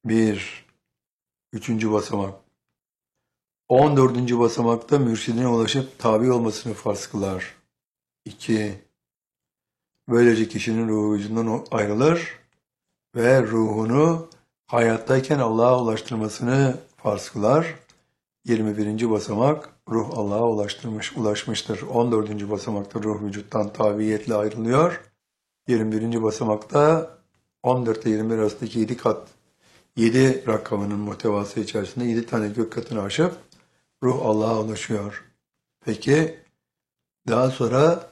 Bir, üçüncü basamak. 14. basamakta mürşidine ulaşıp tabi olmasını farz kılar. 2. Böylece kişinin ruhu vücudundan ayrılır ve ruhunu hayattayken Allah'a ulaştırmasını farz kılar. 21. basamak ruh Allah'a ulaşmıştır. 14. basamakta ruh vücuttan tabiiyetle ayrılıyor. 21. basamakta 14 ile 21 arasındaki 7 rakamının muhtevası içerisinde 7 tane gök katını aşıp ruh Allah'a ulaşıyor. Peki daha sonra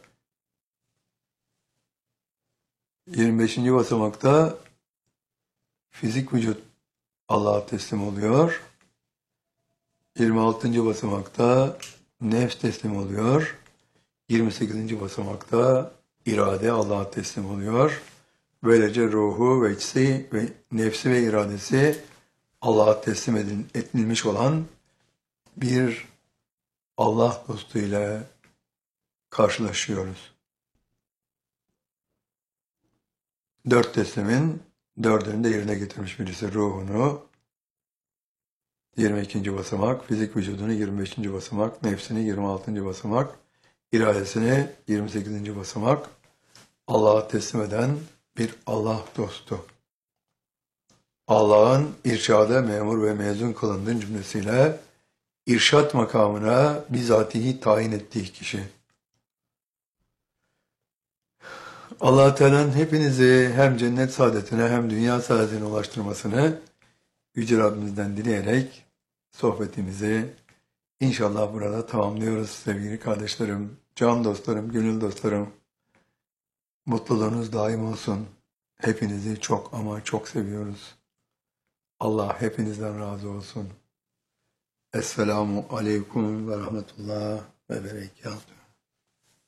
25. basamakta fizik vücut Allah'a teslim oluyor. 26. basamakta nefs teslim oluyor. 28. basamakta irade Allah'a teslim oluyor. Böylece ruhu ve nefsi ve iradesi Allah'a teslim edilmiş olan bir Allah dostu ile karşılaşıyoruz. 4 teslimin 4'ünü de yerine getirmiş birisi. Ruhunu 22. basamak, fizik vücudunu 25. basamak, nefsini 26. basamak, iradesini 28. basamak, Allah'a teslim eden bir Allah dostu. Allah'ın irşada memur ve mezun kılındığın cümlesiyle irşat makamına bizatihi tayin ettiği kişi. Allah-u Teala'nın hepinizi hem cennet saadetine hem dünya saadetine ulaştırmasını Yüce Rabbimizden dileyerek sohbetimizi inşallah burada tamamlıyoruz sevgili kardeşlerim, can dostlarım, gönül dostlarım. Mutluluğunuz daim olsun. Hepinizi çok ama çok seviyoruz. Allah hepinizden razı olsun. Esselamu aleyküm ve rahmetullah ve berekatuhu.